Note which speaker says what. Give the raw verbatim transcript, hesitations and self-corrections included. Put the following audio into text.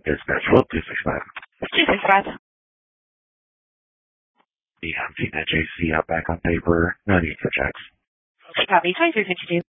Speaker 1: Dispatch, roll two six five.
Speaker 2: two six five.
Speaker 1: Yeah, I'm seeing that J C out back on paper. No need for checks.
Speaker 2: Copy, twenty-three fifty-two.